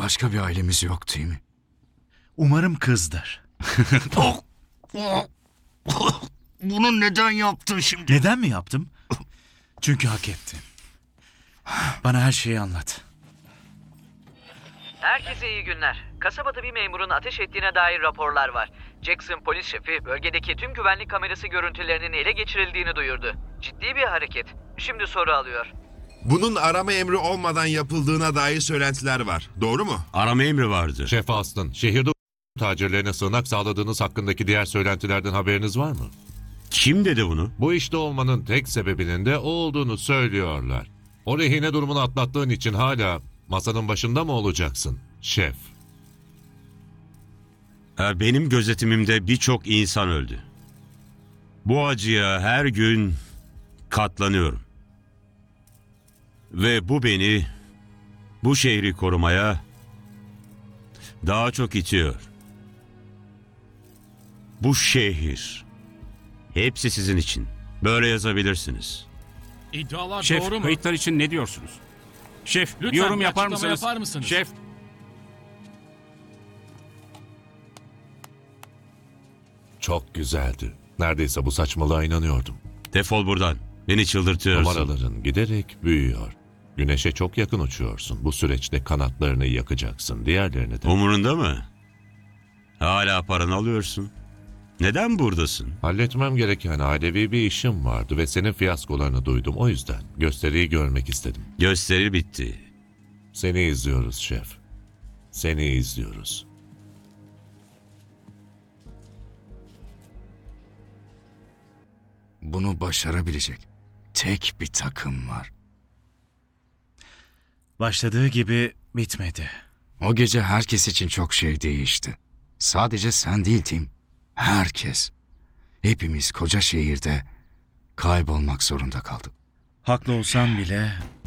Başka bir ailemiz yok değil mi? Umarım kızdır. Bunu neden yaptın şimdi? Neden mi yaptım? Çünkü hak ettin. Bana her şeyi anlat. Herkese iyi günler. Kasabada bir memurun ateş ettiğine dair raporlar var. Jackson polis şefi bölgedeki tüm güvenlik kamerası görüntülerinin ele geçirildiğini duyurdu. Ciddi bir hareket. Şimdi soru alıyor. Bunun arama emri olmadan yapıldığına dair söylentiler var. Doğru mu? Arama emri vardı. Şef Aslan, şehirde tacirlerine sığınak sağladığınız hakkındaki diğer söylentilerden haberiniz var mı? Kim dedi bunu? Bu işte olmanın tek sebebinin de o olduğunu söylüyorlar. O rehine durumunu atlattığın için hala masanın başında mı olacaksın, şef? Benim gözetimimde birçok insan öldü. Bu acıya her gün katlanıyorum. Ve bu beni, bu şehri korumaya daha çok itiyor. Bu şehir, hepsi sizin için. Böyle yazabilirsiniz. İddialar Şef, doğru mu? kayıtlar için ne diyorsunuz? Şef, Lütfen bir yorum bir yapar açıklama mısınız? yapar mısınız? Şef, Çok güzeldi. Neredeyse bu saçmalığa inanıyordum. Defol buradan. Beni çıldırtıyorsun. Numaraların giderek büyüyor. Güneşe çok yakın uçuyorsun. Bu süreçte kanatlarını yakacaksın. Diğerlerini de. Umurunda mı? Hala paranı alıyorsun. Neden buradasın? Halletmem gereken ailevi bir işim vardı ve senin fiyaskolarını duydum. O yüzden gösteriyi görmek istedim. Gösteri bitti. Seni izliyoruz şef. Seni izliyoruz. Bunu başarabilecek tek bir takım var. Başladığı gibi bitmedi. O gece herkes için çok şey değişti. Sadece sen değil Tim. Herkes. Hepimiz koca şehirde kaybolmak zorunda kaldık. Haklı olsam bile